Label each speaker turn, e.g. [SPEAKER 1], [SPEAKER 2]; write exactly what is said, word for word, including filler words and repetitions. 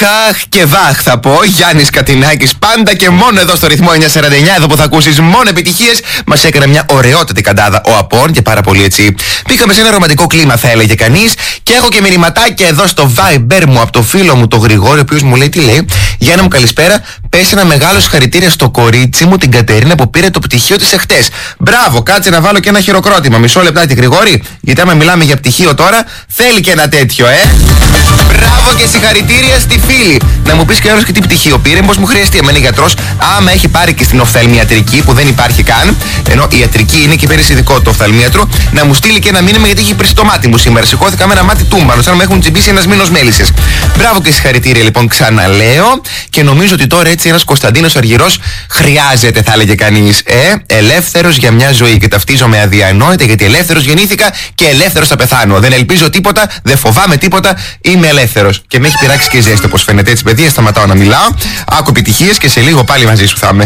[SPEAKER 1] Χαχ και βαχ θα πω. Γιάννης Κατινάκης, πάντα και μόνο εδώ στο ρυθμό εννιακόσια σαράντα εννιά, εδώ που θα ακούσεις μόνο επιτυχίες. Μας έκανε μια ωραιότατη καντάδα ο Απών και πάρα πολύ έτσι. Πήγαμε σε ένα ρομαντικό κλίμα, θα έλεγε κανείς. Και έχω και μηνυματάκια εδώ στο Viber μου από το φίλο μου τον Γρηγόρη, ο οποίος μου λέει τι λέει. Γιάννα μου, καλησπέρα. Πες ένα μεγάλο συγχαρητήρια στο κορίτσι μου, την Κατερίνα, που πήρε το πτυχίο της εχθές. Μπράβο, κάτσε να βάλω και ένα χειροκρότημα. Μισό λεπτάκι, Γρηγόρη, γιατί άμα μιλάμε για πτυχίο τώρα, θέλει και ένα τέτοιο, ε. Μπράβο και συγχαρητήρια στη φίλη. Να μου πεις και όλος και τι πτυχίο πήρε, μήπως μου χρειαστεί εμένα γιατρός. Άμα έχει πάρει και στην οφθαλμιατρική, που δεν υπάρχει καν, ενώ η ιατρική είναι και πέρυσι ειδικό το οφθαλμίατρο, να μου στείλει και ένα μήνυμα γιατί έχει πρίξει το μάτι μου σήμερα. Σηκώθηκα με ένα μάτι τούμπανο, σαν να με έχουν τσιμπήσει ένας μήνος μέλισσες. Μπράβο και συγχαρητήρια λοιπόν, ξαναλέω. Και νομίζω ότι τώρα έτσι ένας Κωνσταντίνος Αργυρός χρειάζεται, θα έλεγε κανείς. Ε, ελεύθερος για μια ζωή. Και ταυτίζομαι αδιανόητα γιατί ελεύθερος γεννήθηκα και ελεύθερος θα πεθάνω. Δεν ελπίζω τίποτα, δεν φοβάμαι τίποτα, είμαι ελεύθερος. Και με έχει πειράξει και ζέστη, όπως φαίνεται. Έτσι, παιδιά, σταματάω να μιλάω. Άκου επιτυχίες και σε λίγο πάλι μαζί σου θα είμαι.